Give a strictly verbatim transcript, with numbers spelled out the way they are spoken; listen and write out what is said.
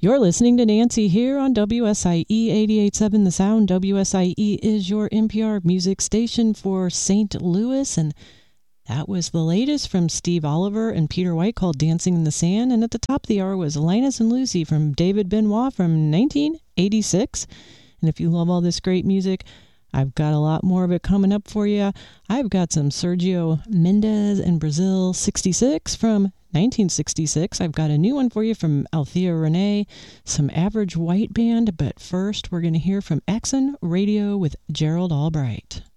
You're listening to Nancy here on W S I E eighty-eight point seven The Sound. W S I E is your N P R music station for Saint Louis, and that was the latest from Steve Oliver and Peter White called Dancing in the Sand. And at the top of the hour was Linus and Lucy from David Benoit from nineteen eighty-six. And if you love all this great music, I've got a lot more of it coming up for you. I've got some Sergio Mendes and Brazil sixty-six from nineteen sixty-six. I've got a new one for you from Althea Renee, some Average White Band. But first, we're going to hear from Exxon Radio with Gerald Albright.